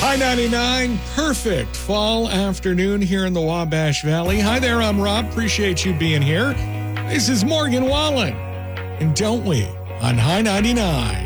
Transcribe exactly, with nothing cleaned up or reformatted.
High ninety-nine, perfect fall afternoon here in the Wabash Valley. Hi there, I'm Rob. Appreciate you being here. This is Morgan Wallen. And don't we on High ninety-nine.